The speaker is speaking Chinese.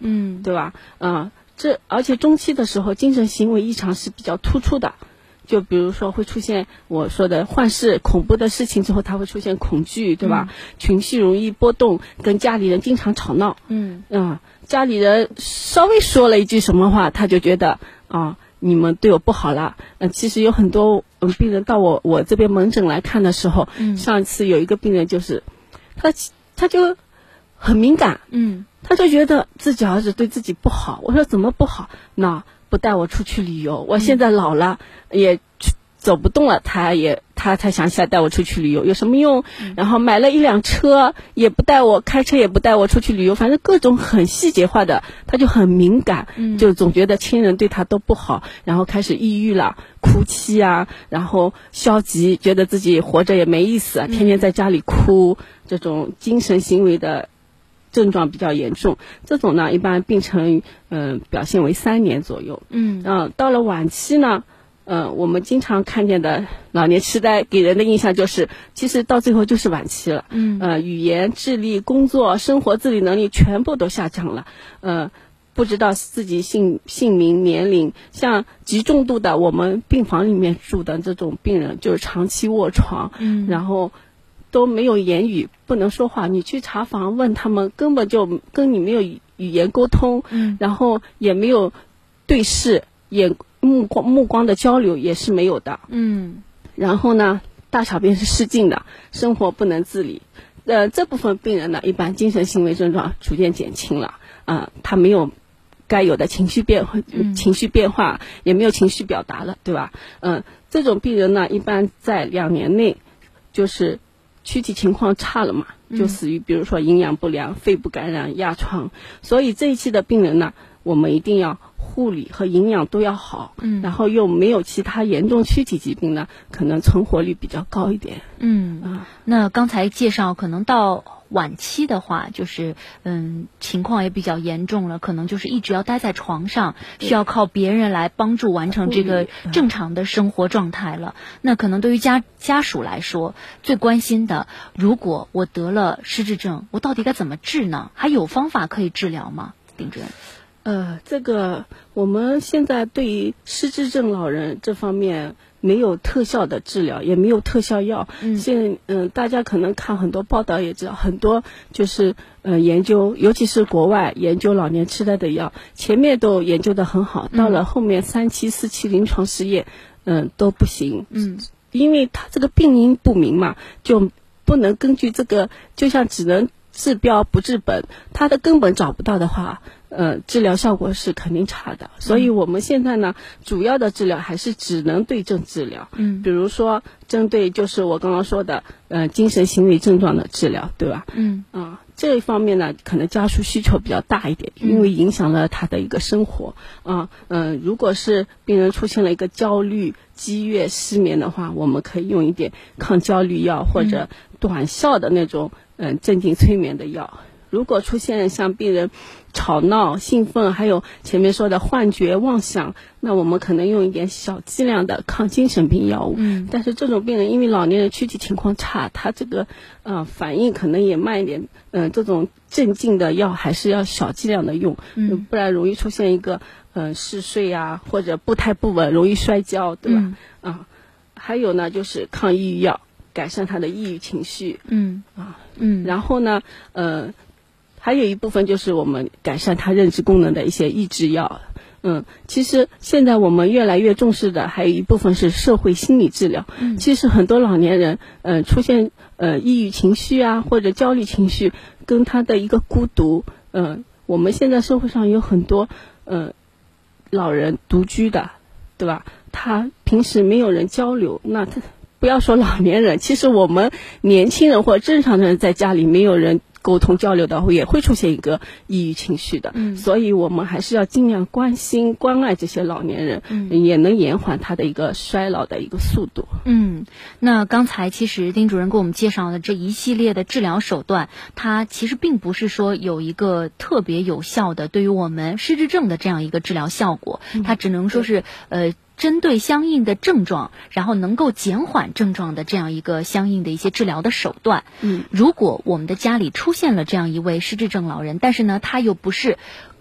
对吧？而且中期的时候，精神行为异常是比较突出的。就比如说会出现我说的幻视恐怖的事情之后，他会出现恐惧，对吧？情绪容易波动，跟家里人经常吵闹。家里人稍微说了一句什么话，他就觉得你们对我不好了。其实有很多病人到我这边门诊来看的时候，上一次有一个病人就是他就很敏感，他就觉得自己儿子对自己不好。我说怎么不好？那不带我出去旅游，我现在老了也走不动了，他才想起来带我出去旅游，有什么用？然后买了一辆车，也不带我开车，也不带我出去旅游，反正各种很细节化的，他就很敏感，就总觉得亲人对他都不好，然后开始抑郁了，哭泣啊，然后消极，觉得自己活着也没意思，天天在家里哭，这种精神行为的症状比较严重。这种呢，一般病程表现为3年左右。到了晚期呢，我们经常看见的老年痴呆给人的印象就是，其实到最后就是晚期了。语言、智力、工作、生活自理能力全部都下降了。不知道自己姓名、年龄，像极重度的，我们病房里面住的这种病人，就是长期卧床，然后都没有言语，不能说话。你去查房问他们，根本就跟你没有语言沟通，然后也没有对视，目光的交流也是没有的。然后呢，大小便是失禁的，生活不能自理。这部分病人呢，一般精神行为症状逐渐减轻了，他没有该有的情绪变化，也没有情绪表达了，对吧？这种病人呢，一般在2年内就是躯体情况差了嘛，就死于比如说营养不良、肺部感染、压疮。所以这一期的病人呢，我们一定要护理和营养都要好，然后又没有其他严重躯体疾病呢，可能存活率比较高一点。 那刚才介绍可能到晚期的话，就是情况也比较严重了，可能就是一直要待在床上，需要靠别人来帮助完成这个正常的生活状态了。那可能对于家属来说，最关心的，如果我得了失智症，我到底该怎么治呢？还有方法可以治疗吗？丁主任。 这个我们现在对于失智症老人这方面没有特效的治疗，也没有特效药。大家可能看很多报道也知道，很多就是研究，尤其是国外研究老年痴呆的药，前面都研究得很好，到了后面3期、4期临床试验，都不行。因为它这个病因不明嘛，就不能根据这个，就像只能治标不治本，它的根本找不到的话，治疗效果是肯定差的。所以我们现在呢，主要的治疗还是只能对症治疗。比如说针对就是我刚刚说的精神行为症状的治疗，对吧？这一方面呢，可能家属需求比较大一点，因为影响了他的一个生活。如果是病人出现了一个焦虑、激越、失眠的话，我们可以用一点抗焦虑药或者短效的那种镇静催眠的药。如果出现像病人吵闹、兴奋，还有前面说的幻觉、妄想，那我们可能用一点小剂量的抗精神病药物。但是这种病人因为老年人躯体情况差，他这个反应可能也慢一点。这种镇静的药还是要小剂量的用，不然容易出现一个嗜睡啊，或者步态不稳，容易摔跤，对吧？还有呢，就是抗抑郁药，改善他的抑郁情绪。然后呢，还有一部分就是我们改善他认知功能的一些抑制药。其实现在我们越来越重视的还有一部分是社会心理治疗。其实很多老年人出现抑郁情绪啊，或者焦虑情绪，跟他的一个孤独。我们现在社会上有很多老人独居的，对吧？他平时没有人交流，那他不要说老年人，其实我们年轻人或者正常的人在家里没有人沟通交流的，也会出现一个抑郁情绪的。所以我们还是要尽量关心关爱这些老年人，也能延缓他的一个衰老的一个速度。 那刚才其实丁主任给我们介绍的这一系列的治疗手段，它其实并不是说有一个特别有效的对于我们失智症的这样一个治疗效果，它只能说是针对相应的症状，然后能够减缓症状的这样一个相应的一些治疗的手段。如果我们的家里出现了这样一位失智症老人，但是呢，他又不是